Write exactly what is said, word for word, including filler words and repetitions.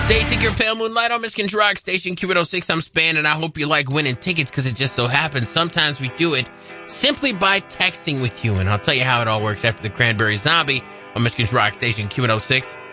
Daysink, your pale moonlight on Michigan's Rock Station, Q one oh six. I'm Span, and I hope you like winning tickets because it just so happens sometimes we do it simply by texting with you. And I'll tell you how it all works after the Cranberry Zombie on Michigan's Rock Station, Q one oh six.